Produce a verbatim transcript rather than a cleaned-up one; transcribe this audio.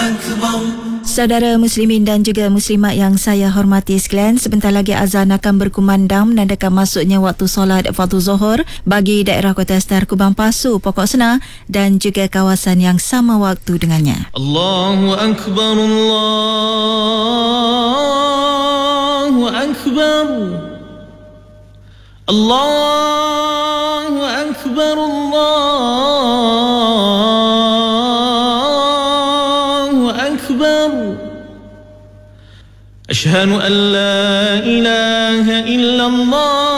Saudara muslimin dan juga muslimat yang saya hormati sekalian, sebentar lagi azan akan berkumandang menandakan masuknya waktu solat fardu zuhur bagi daerah Kota Star, Kubang Pasu, Pokok Senar dan juga kawasan yang sama waktu dengannya. Allahu Akbar, Allahu Akbar, Allahu Akbar, Allahu Akbar. Ashhadu an la ilaha illallah